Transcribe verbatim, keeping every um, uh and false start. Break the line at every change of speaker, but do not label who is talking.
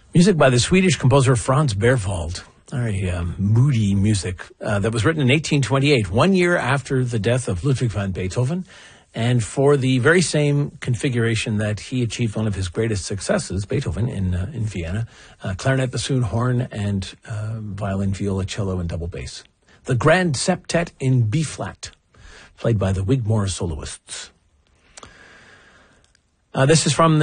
Music by the Swedish composer Franz Berwald. Very um, moody music uh, that was written in eighteen twenty-eight, one year after the death of Ludwig van Beethoven, and for the very same configuration that he achieved one of his greatest successes, Beethoven, in uh, in Vienna, uh, clarinet, bassoon, horn, and uh, violin, viola, cello, and double bass. The Grand Septet in B-flat, played by the Wigmore soloists. Uh, this is from the